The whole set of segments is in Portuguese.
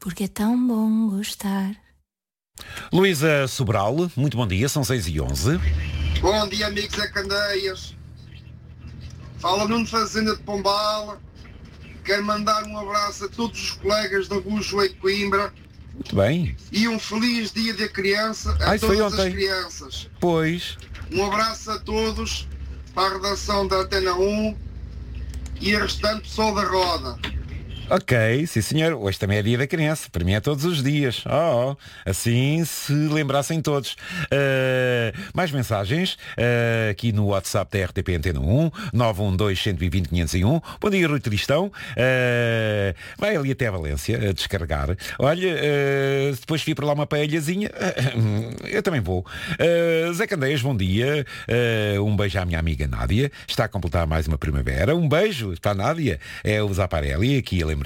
porque é tão bom gostar. Luísa Sobral, muito bom dia, são 6h11. Bom dia, amigos da Candeias. Fala Nuno Fazenda de Pombal. Quero mandar um abraço a todos os colegas da Bujoa e Coimbra. Muito bem. E um feliz dia da criança a todas as crianças. Pois. Um abraço a todos, para a redação da Antena 1 e a restante pessoal da Roda. Ok, sim senhor, hoje também é dia da criança, para mim é todos os dias. Assim se lembrassem todos. Mais mensagens aqui no WhatsApp da RTP Antena 1, 912-120-501. Bom dia, Rui Tristão. Vai ali até a Valência a descarregar. Olha, depois fui para lá uma paelhazinha. Eu também vou. Zé Candeias, bom dia. Um beijo à minha amiga Nádia. Está a completar mais uma primavera. Um beijo para a Nádia. É o Zaparelli aqui a lembrar-se.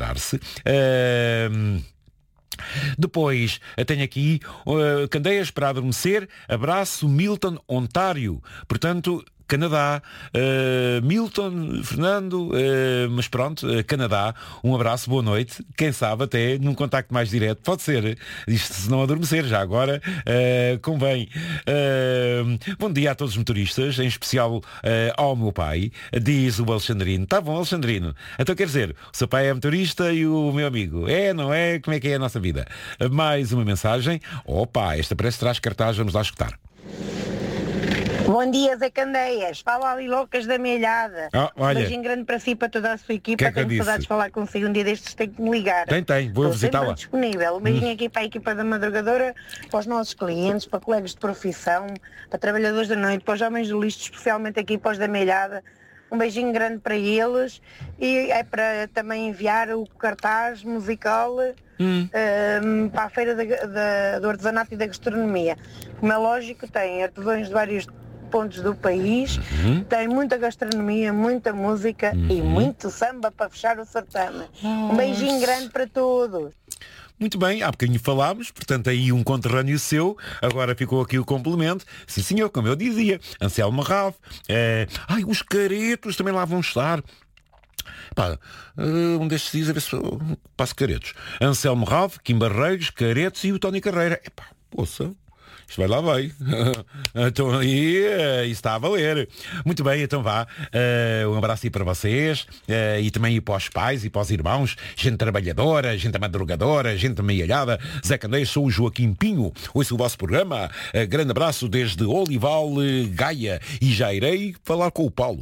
Depois tenho aqui Candeias para adormecer. Abraço, Milton, Ontário. Portanto, Canadá, Milton, Fernando, mas pronto, Canadá, um abraço, boa noite, quem sabe até num contacto mais direto, pode ser, isto se não adormecer, já agora convém. Bom dia a todos os motoristas, em especial ao meu pai, diz o Alexandrino. Tá bom, Alexandrino, então quer dizer, o seu pai é motorista e o meu amigo, não é? Como é que é a nossa vida? Mais uma mensagem, opa, esta parece que traz cartaz, vamos lá escutar. Bom dia, Zé Candeias. Fala ali loucas da Melhada. Um beijinho grande para si e para toda a sua equipa. Tenho saudades de falar consigo um dia destes, tenho que me ligar. Tem, vou visitá-la. Estou disponível. Um beijinho aqui para a equipa da madrugadora, para os nossos clientes, para colegas de profissão, para trabalhadores da noite, para os homens do lixo, especialmente aqui para os da Melhada. Um beijinho grande para eles e é para também enviar o cartaz musical para a Feira do Artesanato e da Gastronomia. Como é lógico, tem artesãos de vários pontos do país, tem muita gastronomia, muita música e muito samba para fechar o certame. Um beijinho grande para todos. Muito bem, há bocadinho falámos, portanto aí um conterrâneo seu, agora ficou aqui o complemento. Sim senhor, como eu dizia, Anselmo Ralph, os caretos também lá vão estar. Um destes dias a ver se eu passo caretos. Anselmo Ralph, Kim Barreiros, Caretos e o Tony Carreira. Poça, isto vai lá, vai. Então aí, isso está a valer. Muito bem, então vá. Um abraço aí para vocês e também aí para os pais e para os irmãos. Gente trabalhadora, gente madrugadora, gente amealhada. Zé Candeias, sou o Joaquim Pinho. Ouço o vosso programa. Grande abraço desde Olival, Gaia. E já irei falar com o Paulo.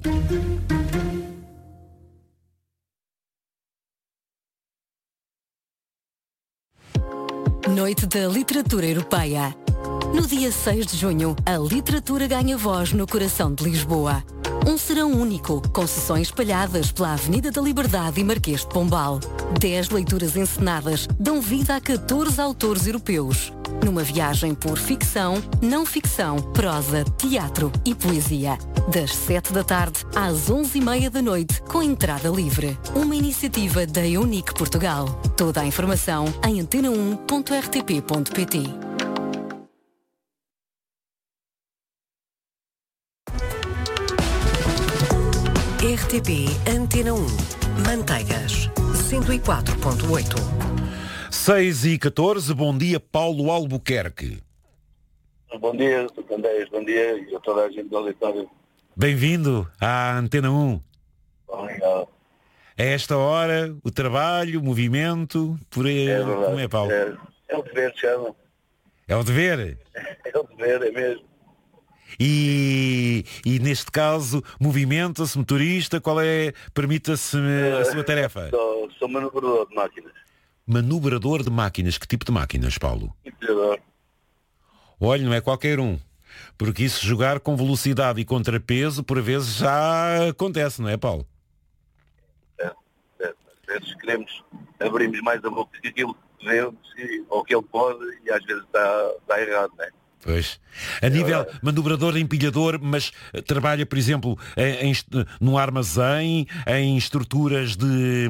Noite da Literatura Europeia. No dia 6 de junho, a literatura ganha voz no coração de Lisboa. Um serão único, com sessões espalhadas pela Avenida da Liberdade e Marquês de Pombal. 10 leituras encenadas dão vida a 14 autores europeus. Numa viagem por ficção, não ficção, prosa, teatro e poesia. Das 7 da tarde às 11h30 da noite, com entrada livre. Uma iniciativa da Unique Portugal. Toda a informação em antena1.rtp.pt. RTP Antena 1. Manteigas 104.8. 6h14, bom dia, Paulo Albuquerque. Bom dia, Candeias, bom dia e a toda a gente do auditório. Bem-vindo à Antena 1. Obrigado. A esta hora, o trabalho, o movimento, por aí, como é, Paulo? É o dever, chama. É o dever? É o dever, é mesmo. E neste caso, movimenta-se, motorista, qual é, permita-se a sua tarefa? Sou manobrador de máquinas. Manobrador de máquinas, que tipo de máquinas, Paulo? Empilhador. Olha, não é qualquer um, porque isso jogar com velocidade e contrapeso, por vezes já acontece, não é, Paulo? Às vezes queremos, abrimos mais a boca que aquilo que devemos, ou que ele pode, e às vezes está errado, não é? Pois. A nível manobrador, empilhador, mas trabalha, por exemplo, num armazém, em estruturas de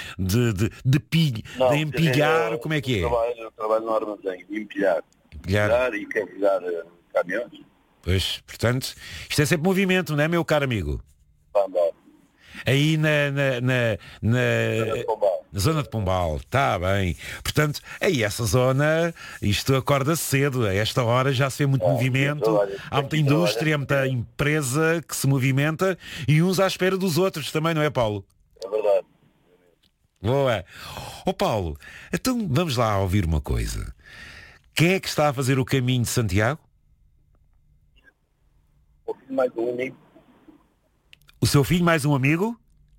empilhar, como é que é? Eu trabalho no armazém, de empilhar e carregar caminhões. Pois, portanto, isto é sempre movimento, não é, meu caro amigo? Vamos. Aí Na zona de Pombal, está bem. Portanto, aí essa zona, isto acorda cedo, a esta hora já se vê muito movimento, há muita indústria, muita empresa que se movimenta e uns à espera dos outros também, não é, Paulo? É verdade. Boa. Paulo, então vamos lá ouvir uma coisa. Quem é que está a fazer o caminho de Santiago? Mais um amigo. O seu filho, mais um amigo?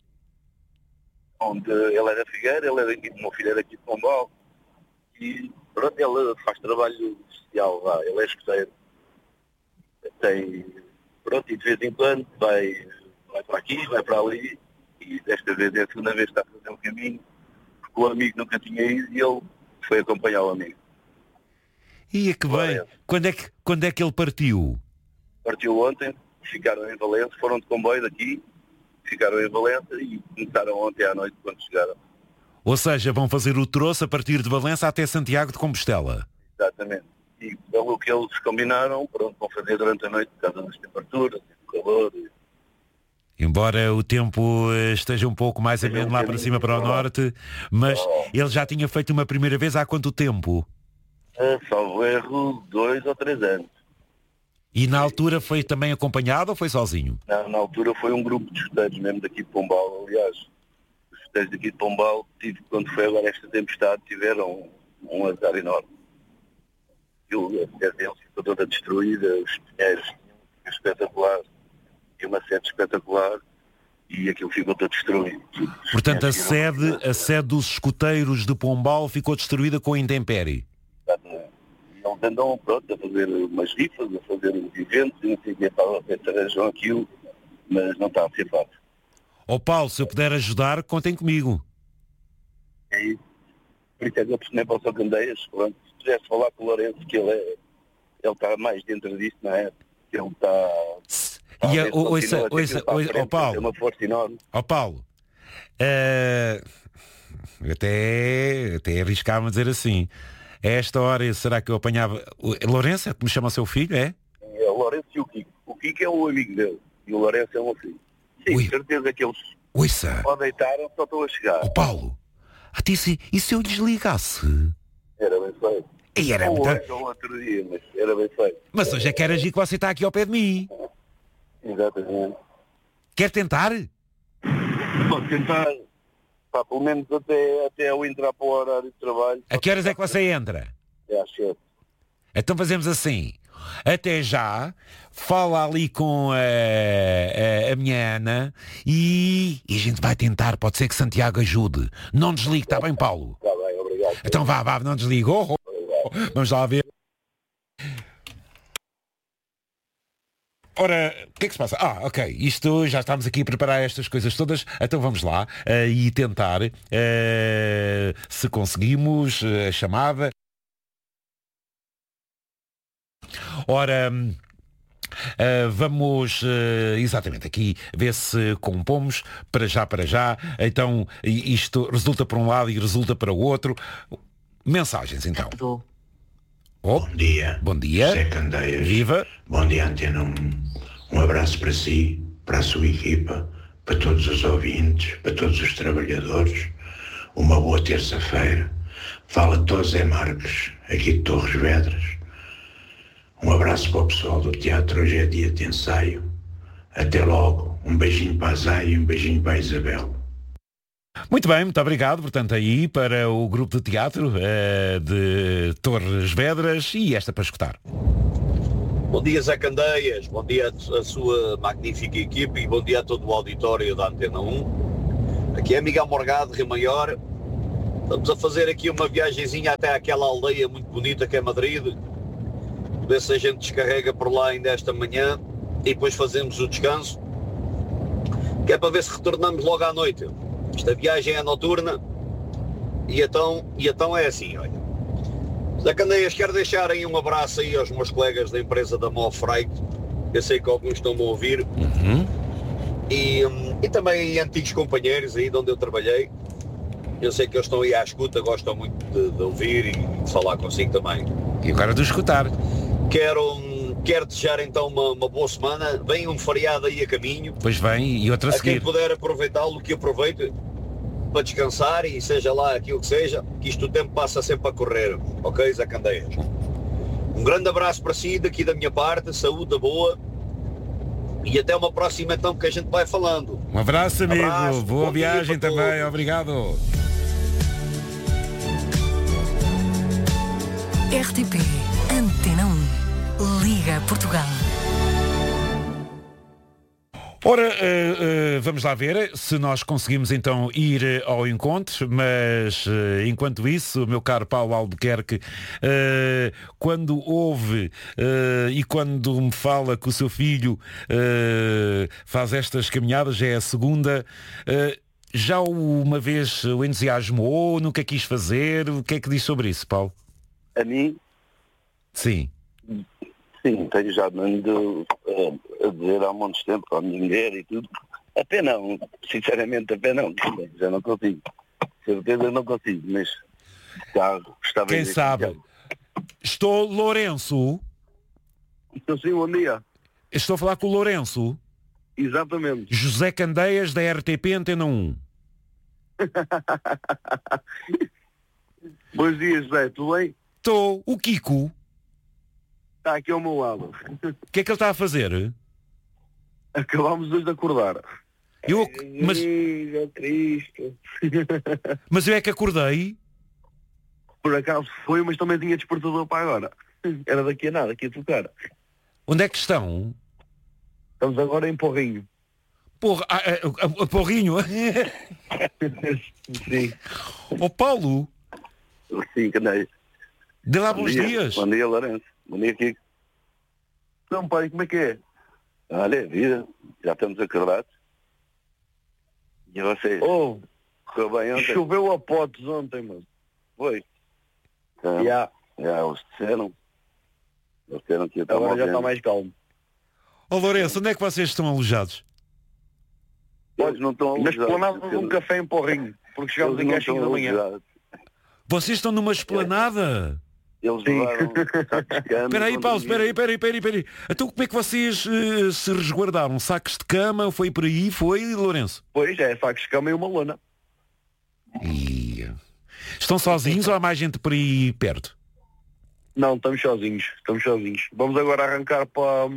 Onde ele é da Figueira, ele é daqui, o meu filho é daqui de Pombal. E pronto, ele faz trabalho social lá, ele é escoteiro. Pronto, e de vez em quando vai para aqui, vai para ali, e desta vez é a segunda vez que está a fazer o caminho, porque o amigo nunca tinha ido e ele foi acompanhar o amigo. E que bem. Quando é que ele partiu? Partiu ontem, ficaram em Valença, foram de comboio daqui, ficaram em Valença e começaram ontem à noite quando chegaram. Ou seja, vão fazer o troço a partir de Valença até Santiago de Compostela. Exatamente. E pelo que eles combinaram, pronto, vão fazer durante a noite por causa das temperaturas, do calor. Embora o tempo esteja um pouco mais ameno lá para cima, para o norte, mas ele já tinha feito uma primeira vez há quanto tempo? Salvo erro, 2 ou 3 anos. E na altura foi também acompanhado ou foi sozinho? Na altura foi um grupo de escuteiros, mesmo daqui de Pombal, aliás. Os escuteiros daqui de Pombal, quando foi agora esta tempestade, tiveram um azar enorme. A terra deles ficou toda destruída, os pinheiros tinham espetacular, e uma sede espetacular, e aquilo ficou todo destruído. Portanto, a sede dos escuteiros de Pombal ficou destruída com a intempérie. Exatamente. Eles andam, pronto, a fazer umas rifas, a fazer uns eventos, e não sei o que, para ver se arranjam aquilo, mas não está a ser fácil. Paulo, se eu puder ajudar, contem comigo. É isso. Por isso é que eu pressionei para o São Candeias, pronto, se pudesse falar com o Lourenço, que ele está mais dentro disso, não é? Que ele está... Paulo, é uma força enorme. Paulo, até arriscava-me a dizer assim, a esta hora será que eu apanhava... Lourenço, que me chama o seu filho, é? É o Lourenço e o Kiko. O Kiko é o amigo dele e o Lourenço é o meu filho. Sim, certeza que eles só deitaram, só estão a chegar. Paulo, e se eu desligasse? Era bem feito. E era muito... outro dia, mas era bem feito. Mas hoje é que era agir que você está aqui ao pé de mim. Exatamente. Quer tentar? Pode tentar. Pelo menos até eu entrar para o horário de trabalho. A que horas é que você entra? É às 7. Então fazemos assim. Até já, fala ali com a minha Ana e a gente vai tentar. Pode ser que Santiago ajude. Não desligue, está bem, Paulo? Está bem, obrigado. Então vá, não desligue. Vamos lá ver. Ora, o que é que se passa? Ok, isto já estamos aqui a preparar estas coisas todas, então vamos lá e tentar se conseguimos a chamada. Ora, vamos exatamente aqui ver se compomos para já. Então isto resulta para um lado e resulta para o outro. Mensagens então. Bom dia. Bom dia. Zé Candeias. Viva. Bom dia, Antena 1. Um abraço para si, para a sua equipa, para todos os ouvintes, para todos os trabalhadores. Uma boa terça-feira. Fala José Marques, aqui de Torres Vedras. Um abraço para o pessoal do teatro. Hoje é dia de ensaio. Até logo. Um beijinho para a Zé e um beijinho para a Isabel. Muito bem, muito obrigado. Portanto, aí para o grupo de teatro de Torres Vedras e esta para escutar. Bom dia, Zé Candeias. Bom dia a sua magnífica equipe e bom dia a todo o auditório da Antena 1. Aqui é Miguel Morgado, Rio Maior. Estamos a fazer aqui uma viagenzinha até àquela aldeia muito bonita que é Madrid. Ver se a gente descarrega por lá ainda esta manhã e depois fazemos o descanso. Que é para ver se retornamos logo à noite. Esta viagem é noturna e então é assim, olha. Zé Candeias, quero deixar aí um abraço aí aos meus colegas da empresa da Mo Freight. Eu sei que alguns estão-me a ouvir. E também aí antigos companheiros aí de onde eu trabalhei. Eu sei que eles estão aí à escuta, gostam muito de ouvir e de falar consigo também. E agora de escutar. Quero desejar então uma boa semana. Vem um feriado aí a caminho. Pois vem, e outra a seguir. Quem puder aproveitá-lo, que aproveite. para descansar e seja lá aquilo que seja, que isto o tempo passa sempre a correr, ok, Zé Candeias? Um grande abraço para si, daqui da minha parte, saúde boa e até uma próxima então que a gente vai falando. Um abraço, amigo. Abraço, boa bom dia viagem para também, todos. obrigado. RTP Antena 1. Liga Portugal. Ora, vamos lá ver se nós conseguimos então ir ao encontro, mas enquanto isso, meu caro Paulo Albuquerque, quando ouve e quando me fala que o seu filho faz estas caminhadas, já é a segunda, já uma vez o entusiasmou, nunca quis fazer, o que é que diz sobre isso, Paulo? A mim, Sim. sim, tenho já andado a dizer há muitos tempo com a minha mulher e tudo. Até não, sinceramente até não, já não consigo. Certeza não consigo, mas já gostava Quem de sabe? Estou Lourenço. Estou sim, bom dia. Estou a falar com o Lourenço. Exatamente. José Candeias, da RTP Antena 1. Bons dias, Zé, tudo bem? Estou. O Kiko. Está aqui ao meu lado. O que é que ele está a fazer? Acabámos hoje de acordar. Mas Cristo. eu é que acordei. Por acaso foi, mas também tinha despertador para agora. Era daqui a nada, aqui a tocar. Onde é que estão? Estamos agora em Porrinho. Porra, Porrinho. Sim. Ó Paulo, Sim, Candeias. dê lá bons dias. Bom dia, Lourenço. Bom dia, Kiko. Então, pai, como é que é? Olha, é vida. Já estamos acordados. E vocês? Oh, Correu bem ontem? choveu a potes ontem, mano. Foi. Então, Já, eles disseram. Eles disseram que ia estar agora já está mal mais calmo. Ó Lourenço, onde é que vocês estão alojados? Eles não estão Na alojados. esplanada de um café em Porrinho, porque chegámos Eles aqui não às 5 da estão manhã. alojados. Vocês estão numa esplanada? Eles Sim. levaram sacos de cama. Espera aí, Paulo, espera aí. Então como é que vocês se resguardaram? Sacos de cama, foi por aí, foi, Lourenço? Pois é, sacos de cama e uma lona. Ih. Estão sozinhos ou há mais gente por aí perto? Não, estamos sozinhos. Vamos agora arrancar para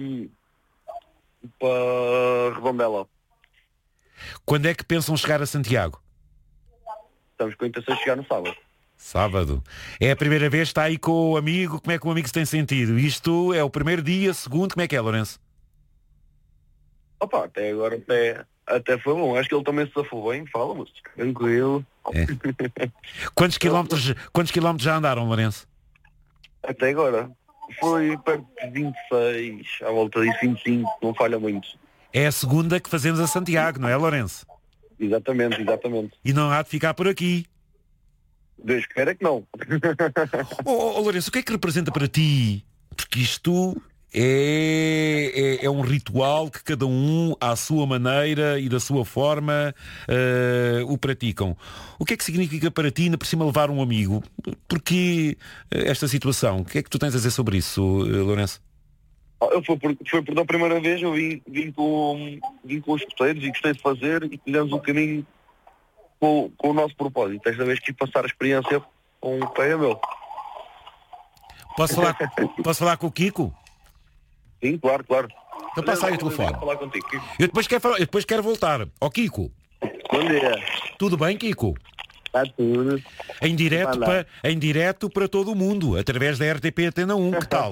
Redondela. Quando é que pensam chegar a Santiago? Estamos com a intenção de chegar no sábado. Sábado. É a primeira vez que está aí com o amigo, como é que o amigo se tem sentido? Isto é o primeiro dia, segundo, como é que é, Lourenço? Opa, até agora até foi bom. Acho que ele também se safou bem, fala-nos. Tranquilo. Quantos quilómetros já andaram, Lourenço? Até agora. Foi perto de 26, à volta disso 25, não falha muito. É a segunda que fazemos a Santiago, não é, Lourenço? Exatamente. E não há de ficar por aqui. Deus queira que não. Lourenço, o que é que representa para ti? Porque isto é um ritual que cada um, à sua maneira e da sua forma, o praticam. O que é que significa para ti, ainda por cima, levar um amigo? Porquê esta situação? O que é que tu tens a dizer sobre isso, Lourenço? Foi por da primeira vez, eu vim com os escuteiros e gostei de fazer e fizemos um caminho com o nosso propósito. Esta vez quis passar a experiência com um colega meu. Posso falar com o Kiko? Sim, claro. Então passa aí o telefone. Falar contigo. Eu depois quero voltar. Ó Kiko, Bom dia. tudo bem, Kiko? Está tudo. Em direto para todo o mundo, através da RTP Antena 1, que tal?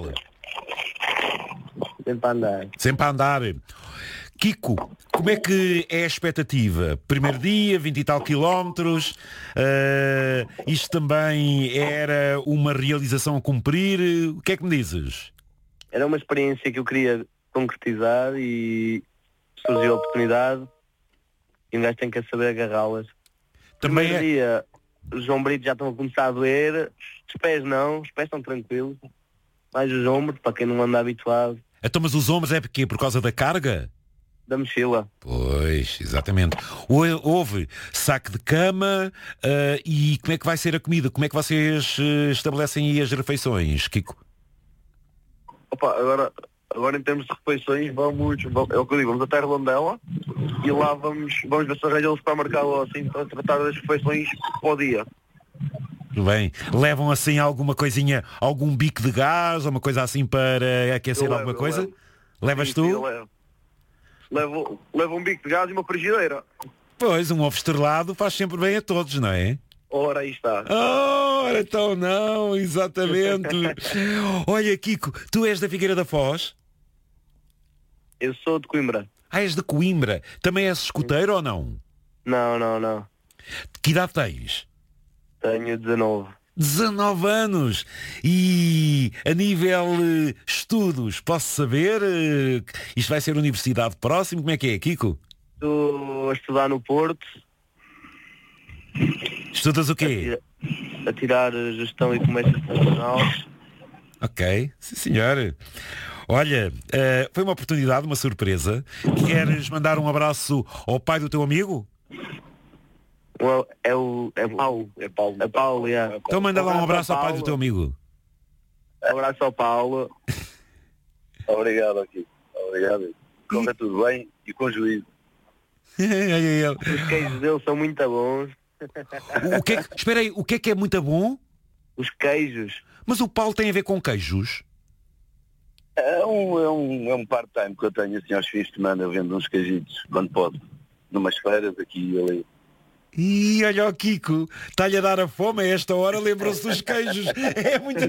Sempre a andar. Kiko, como é que é a expectativa? Primeiro dia, 20 e tal quilómetros, isto também era uma realização a cumprir, o que é que me dizes? Era uma experiência que eu queria concretizar e surgiu a oportunidade e um gajo tem que saber agarrá-las. Também Primeiro dia, os ombros já estão a começar a doer, os pés estão tranquilos, mais os ombros, para quem não anda habituado. Então, mas os ombros é porque? Por causa da carga? Da mochila. Pois, exatamente. Houve saco de cama e como é que vai ser a comida? Como é que vocês estabelecem aí as refeições, Kiko? Opa, agora Agora em termos de refeições, é o que eu digo, vamos até Redondela e lá vamos ver se arranjam um supermercado assim para tratar das refeições para o dia. Bem, levam assim alguma coisinha, algum bico de gás, uma coisa assim para aquecer alguma coisa? Levas tu? Sim, levo um bico de gás e uma frigideira. Pois, um ovo estrelado faz sempre bem a todos, não é? Ora, aí está. Ora, então não, exatamente. Olha, Kiko, tu és da Figueira da Foz? Eu sou de Coimbra. Ah, és de Coimbra. Também és escoteiro ou não? Não. Que idade tens? Tenho 19. 19 anos. E a nível estudos, posso saber? Isto vai ser universidade próximo? Como é que é, Kiko? Estou a estudar no Porto. Estudas o quê? A tirar Gestão e Comércio Internacional. Ok, sim senhor. Olha, foi uma oportunidade, uma surpresa. Queres mandar um abraço ao pai do teu amigo? É Paulo. É Paulo, yeah. Então manda lá um abraço ao pai do teu amigo. Um abraço ao Paulo. Obrigado aqui. Obrigado. Corre tudo bem e com juízo. Os queijos dele são muito bons. Espera aí, o que é muito bom? Os queijos. Mas o Paulo tem a ver com queijos? É um part-time que eu tenho assim aos fins de semana, eu vendo uns queijitos quando pode. Numas feiras aqui e ali. E olha o Kiko, está-lhe a dar a fome a esta hora, lembram-se dos queijos. É muito...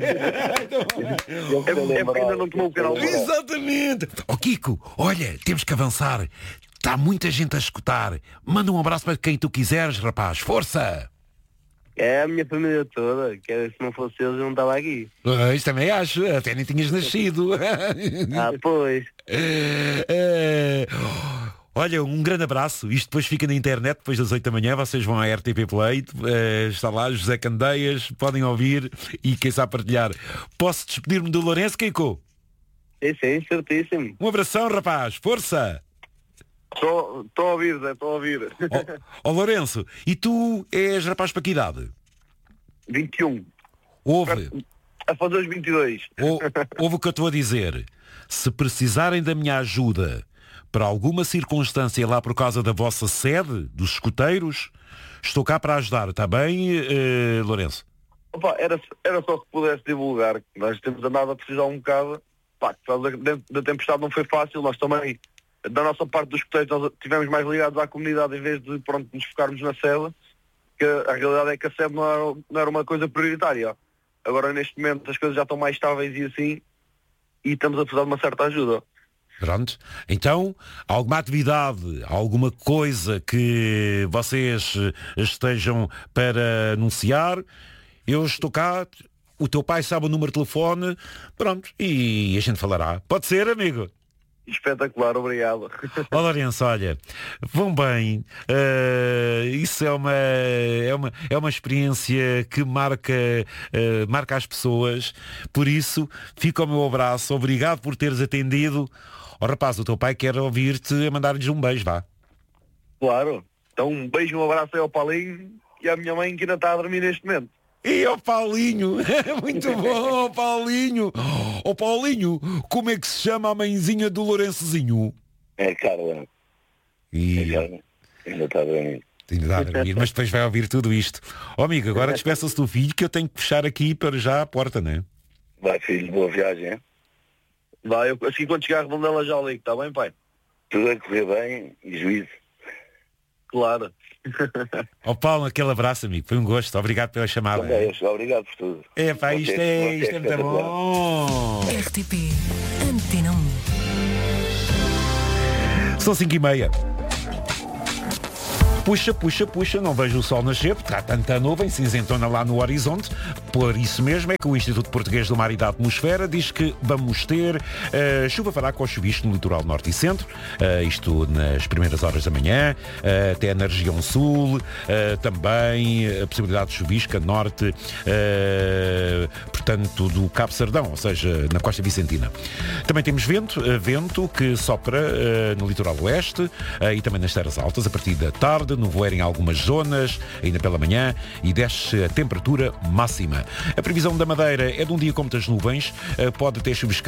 É porque ainda não tomou o canal. Exatamente. Kiko, olha, temos que avançar. Está muita gente a escutar. Manda um abraço para quem tu quiseres, rapaz. Força! É a minha família toda, que se não fosse eles eu não estava aqui. Pois, também acho, até nem tinhas nascido. Pois. Olha, um grande abraço. Isto depois fica na internet, depois das 8 da manhã. Vocês vão à RTP Play, está lá José Candeias, podem ouvir e quem sabe partilhar. Posso despedir-me do Lourenço, Kiko? Sim, certíssimo. Um abração, rapaz, força! Estou a ouvir, Zé, estou a ouvir. Lourenço, e tu és rapaz para que idade? 21. Ouve. A fazer os 22. Ouve o que eu estou a dizer. Se precisarem da minha ajuda para alguma circunstância lá por causa da vossa sede, dos escuteiros, estou cá para ajudar, está bem, Lourenço? Opa, era só que pudesse divulgar. Nós temos andado a precisar um bocado. Pá, da tempestade não foi fácil, nós também... Da nossa parte dos escuteiros nós estivemos mais ligados à comunidade em vez de nos focarmos na sede, que a realidade é que a sede não era uma coisa prioritária. Agora neste momento as coisas já estão mais estáveis e assim, e estamos a precisar de uma certa ajuda. Pronto, então alguma atividade, alguma coisa que vocês estejam para anunciar, eu estou cá, o teu pai sabe o número de telefone, pronto, e a gente falará. Pode ser, amigo? Espetacular, obrigado. Lourenço, olha, vão bem, isso é uma experiência que marca as pessoas, por isso fica o meu abraço, obrigado por teres atendido. Rapaz, o teu pai quer ouvir-te a mandar-lhes um beijo, vá. Claro, então um beijo, um abraço aí ao Paulinho e à minha mãe que ainda está a dormir neste momento. E ao Paulinho, muito bom, Paulinho. Paulinho, como é que se chama a mãezinha do Lourençozinho? É Carla. E... É Carla. Ainda está a dormir. Ainda está a dormir, mas depois vai ouvir tudo isto. Amigo, agora despeça-se do filho que eu tenho que fechar aqui para já a porta, não é? Vai, filho, boa viagem, hein? Vai, eu assim quando chegar a Redondela já ligo, está bem, pai? Tudo a correr bem e juízo. Claro. Paulo, aquele abraço, amigo. Foi um gosto. Obrigado pela chamada. Obrigado por tudo. Pá, isto é muito bom. RTP Antena 1. São 5h30. Puxa, não vejo o sol nascer, porque há tanta nuvem cinzentona lá no horizonte. Por isso mesmo é que o Instituto Português do Mar e da Atmosfera diz que vamos ter chuva fraca ou chuvisco no litoral norte e centro, isto nas primeiras horas da manhã, até na região sul, também a possibilidade de chuvisca norte, portanto, do Cabo Sardão, ou seja, na Costa Vicentina. Também temos vento que sopra no litoral oeste e também nas terras altas a partir da tarde, nevoeiro em algumas zonas, ainda pela manhã, e desce a temperatura máxima. A previsão da Madeira é de um dia com muitas nuvens, pode ter chuviscado